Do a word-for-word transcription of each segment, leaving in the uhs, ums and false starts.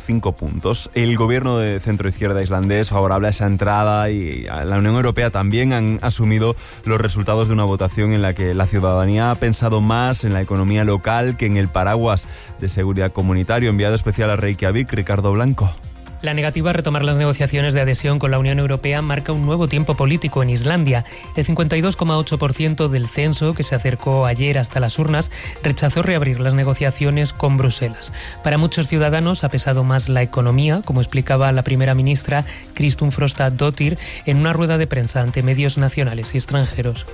cinco puntos. El gobierno de centroizquierda islandés, favorable a esa entrada, y a la Unión Europea también han asumido los resultados de una votación en la que la ciudadanía ha pensado más en la economía local que en el paraguas de seguridad comunitario. Enviado especial a Reykjavik, Ricardo Blanco. La negativa a retomar las negociaciones de adhesión con la Unión Europea marca un nuevo tiempo político en Islandia. El cincuenta y dos coma ocho por ciento del censo, que se acercó ayer hasta las urnas, rechazó reabrir las negociaciones con Bruselas. Para muchos ciudadanos ha pesado más la economía, como explicaba la primera ministra Kristrún Frostadóttir en una rueda de prensa ante medios nacionales y extranjeros.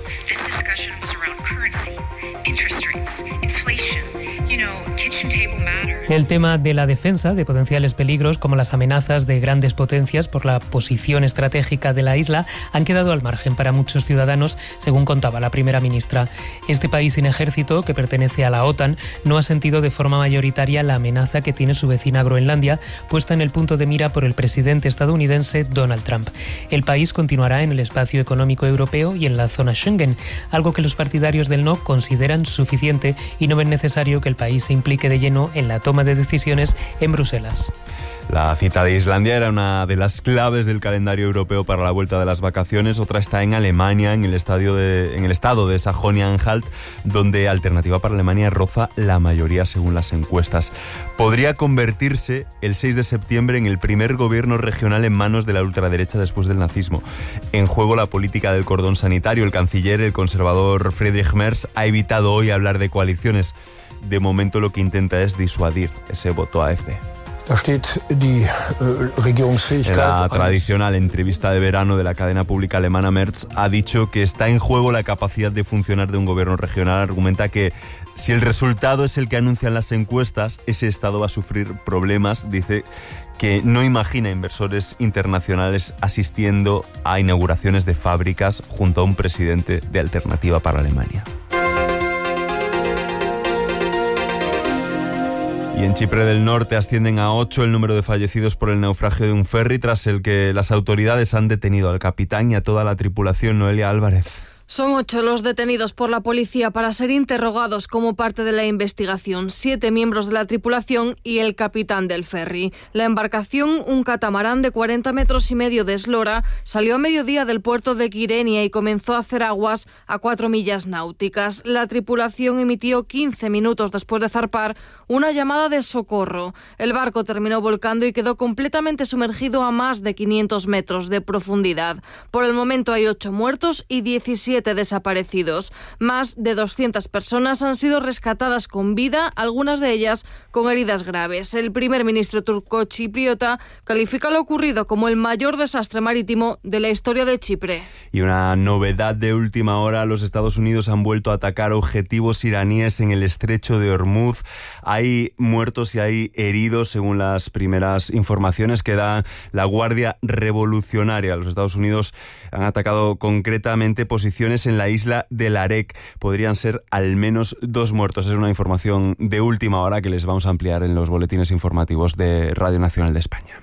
El tema de la defensa de potenciales peligros como las amenazas de grandes potencias por la posición estratégica de la isla han quedado al margen para muchos ciudadanos, según contaba la primera ministra. Este país sin ejército, que pertenece a la OTAN, no ha sentido de forma mayoritaria la amenaza que tiene su vecina Groenlandia, puesta en el punto de mira por el presidente estadounidense Donald Trump. El país continuará en el espacio económico europeo y en la zona Schengen, algo que los partidarios del no consideran suficiente y no ven necesario que el país se implique de lleno en la toma de decisiones en Bruselas. La cita de Islandia era una de las claves del calendario europeo para la vuelta de las vacaciones. Otra está en Alemania, en el, estadio de, en el estado de Sajonia-Anhalt, donde Alternativa para Alemania roza la mayoría según las encuestas. Podría convertirse el seis de septiembre en el primer gobierno regional en manos de la ultraderecha después del nazismo. En juego la política del cordón sanitario. El canciller, el conservador Friedrich Merz, ha evitado hoy hablar de coaliciones. De momento lo que intenta es disuadir ese voto A F D. En la tradicional entrevista de verano de la cadena pública alemana, Merz ha dicho que está en juego la capacidad de funcionar de un gobierno regional. Argumenta que si el resultado es el que anuncian las encuestas, ese estado va a sufrir problemas. Dice que no imagina inversores internacionales asistiendo a inauguraciones de fábricas junto a un presidente de Alternativa para Alemania. Y en Chipre del Norte ascienden a ocho el número de fallecidos por el naufragio de un ferry, tras el que las autoridades han detenido al capitán y a toda la tripulación. Noelia Álvarez. Son ocho los detenidos por la policía para ser interrogados como parte de la investigación. Siete miembros de la tripulación y el capitán del ferry. La embarcación, un catamarán de cuarenta metros y medio de eslora, salió a mediodía del puerto de Kyrenia y comenzó a hacer aguas a cuatro millas náuticas. La tripulación emitió quince minutos después de zarpar una llamada de socorro. El barco terminó volcando y quedó completamente sumergido a más de quinientos metros de profundidad. Por el momento hay ocho muertos y diecisiete desaparecidos. Más de doscientas personas han sido rescatadas con vida, algunas de ellas con heridas graves. El primer ministro turco chipriota califica lo ocurrido como el mayor desastre marítimo de la historia de Chipre. Y una novedad de última hora: los Estados Unidos han vuelto a atacar objetivos iraníes en el estrecho de Hormuz. Hay muertos y hay heridos, según las primeras informaciones que da la Guardia Revolucionaria. Los Estados Unidos han atacado concretamente posiciones en la isla de Larek. Podrían ser al menos dos muertos. Es una información de última hora que les vamos a ampliar en los boletines informativos de Radio Nacional de España.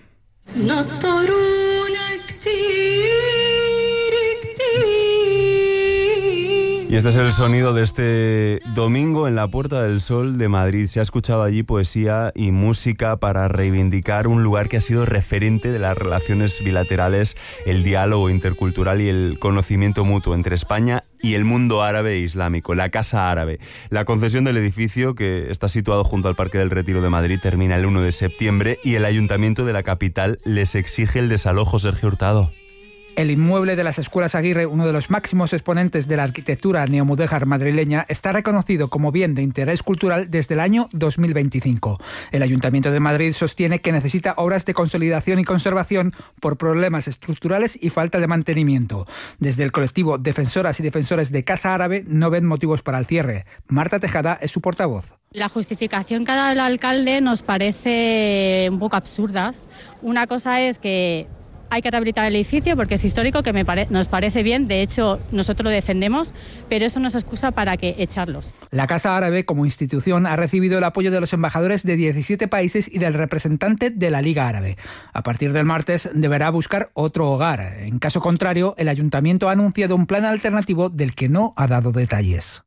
Y este es el sonido de este domingo en la Puerta del Sol de Madrid. Se ha escuchado allí poesía y música para reivindicar un lugar que ha sido referente de las relaciones bilaterales, el diálogo intercultural y el conocimiento mutuo entre España y el mundo árabe e islámico, la Casa Árabe. La concesión del edificio, que está situado junto al Parque del Retiro de Madrid, termina el uno de septiembre y el Ayuntamiento de la capital les exige el desalojo. Sergio Hurtado. El inmueble de las Escuelas Aguirre, uno de los máximos exponentes de la arquitectura neomudéjar madrileña, está reconocido como bien de interés cultural desde el año dos mil veinticinco. El Ayuntamiento de Madrid sostiene que necesita obras de consolidación y conservación por problemas estructurales y falta de mantenimiento. Desde el colectivo Defensoras y Defensores de Casa Árabe no ven motivos para el cierre. Marta Tejada es su portavoz. La justificación que ha dado el alcalde nos parece un poco absurda. Una cosa es que hay que rehabilitar el edificio porque es histórico, que me pare- nos parece bien, de hecho nosotros lo defendemos, pero eso no es excusa para que echarlos. La Casa Árabe como institución ha recibido el apoyo de los embajadores de diecisiete países y del representante de la Liga Árabe. A partir del martes deberá buscar otro hogar. En caso contrario, el ayuntamiento ha anunciado un plan alternativo del que no ha dado detalles.